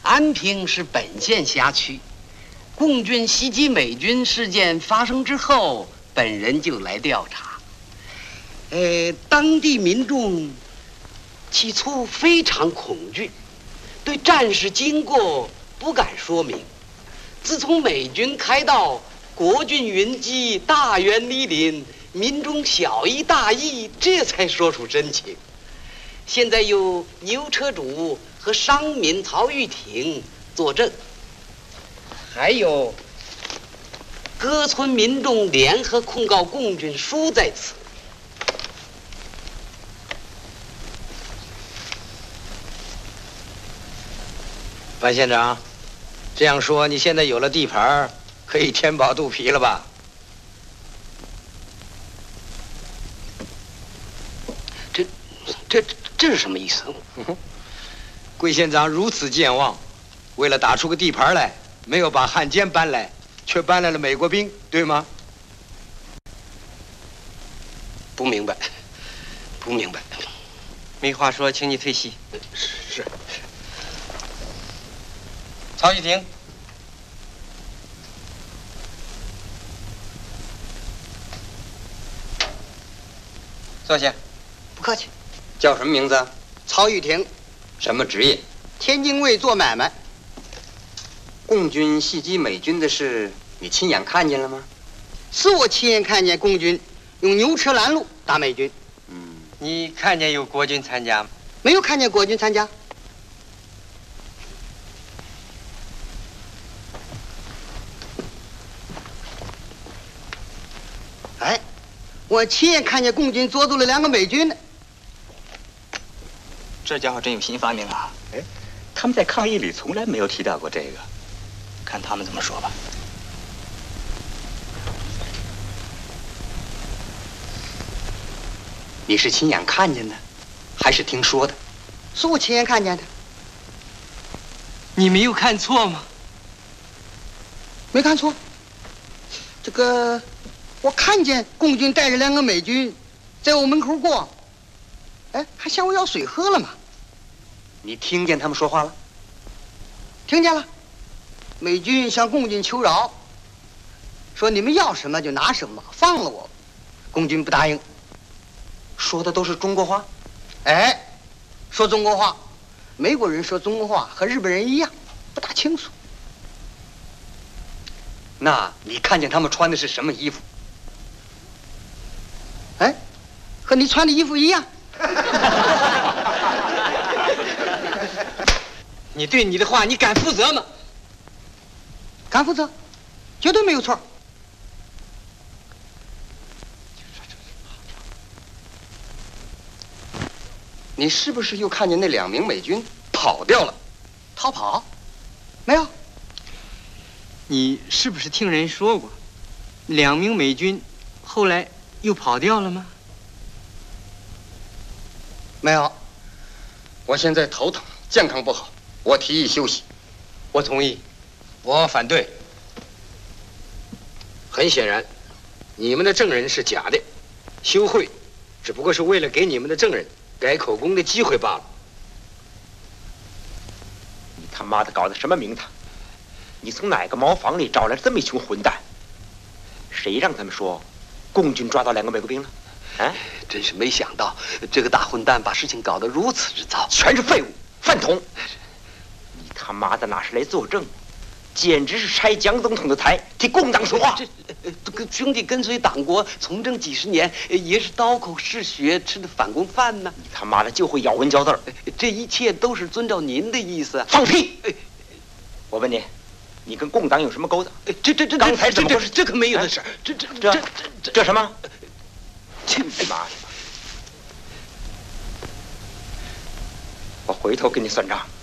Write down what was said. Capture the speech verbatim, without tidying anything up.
安平是本县辖区，共军袭击美军事件发生之后，本人就来调查。呃，当地民众起初非常恐惧，对战事经过不敢说明。自从美军开道，国军云集，大员莅临，民众小义大义，这才说出真情。现在有牛车主和商民曹玉挺作证，还有各村民众联合控告共军输在此。 范县长，这样说你现在有了地盘，可以填饱肚皮了吧？ 这、这、这是什么意思？ 桂县长如此健忘，为了打出个地盘来，没有把汉奸搬来，却搬来了美国兵，对吗？ 不明白，不明白。 没话说，请你退席。 是是。 曹玉婷，坐下。 不客气。 叫什么名字？ 曹玉婷， 什么职业？ 天津卫做买卖。 共军袭击美军的事，你亲眼看见了吗？ 是我亲眼看见共军用牛车拦路打美军。 嗯，你看见有国军参加吗？ 没有看见国军参加。哎，我亲眼看见共军捉住了两个美军呢。 这家伙真有新发明啊！哎，他们在抗议里从来没有提到过这个，看他们怎么说吧。 你是亲眼看见的，还是听说的？ 是我亲眼看见的。 你没有看错吗？ 没看错。这个，我看见共军带着两个美军在我门口过。哎，还向我要水喝了嘛？ 你听见他们说话了？ 听见了。美军向共军求饶，说你们要什么就拿什么，放了我。共军不答应。 说的都是中国话？ 哎，说中国话。美国人说中国话和日本人一样，不大清楚。 那你看见他们穿的是什么衣服？ 哎，和你穿的衣服一样。 你对你的话，你敢负责吗？ 敢负责，绝对没有错。 你是不是又看见那两名美军跑掉了？ 逃跑？没有。 你是不是听人说过，两名美军后来又跑掉了吗？ 没有。 我现在头疼，健康不好，我提议休息。 我同意。 我反对。 很显然，你们的证人是假的，休会只不过是为了给你们的证人改口供的机会罢了。 你他妈的搞的什么名堂？你从哪个茅房里找来这么一群混蛋？谁让他们说共军抓到两个美国兵了？啊！ 真是没想到，这个大混蛋把事情搞得如此之糟， 全是废物、饭桶！你他妈的哪是来作证？简直是拆蒋总统的台，替共党说话。 这、呃、兄弟跟随党国从政几十年，也是刀口嗜血吃的反共饭呢。 你他妈的就会咬文嚼字儿， 这一切都是遵照您的意思。 放屁！我问你，你跟共党有什么勾当？ 这这这刚才怎么回事？ 这可没有的事。这这这这这这什么？ 去妈的！我回头跟你算账。